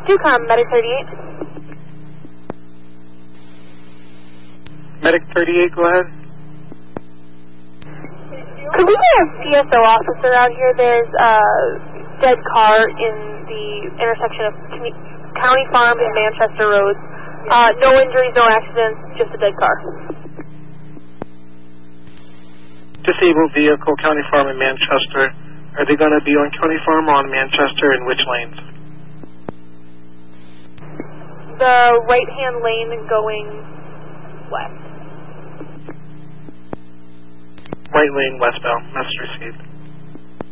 2Com, Medic 38. Medic 38, go ahead. Could we get a CSO officer out here? There's a dead car in the intersection of County Farm and Manchester Roads. No injuries, no accidents, just a dead car. Disabled vehicle, County Farm in Manchester. Are they going to be on County Farm or on Manchester, and which lanes? The right-hand lane going west. Right lane westbound. Message received.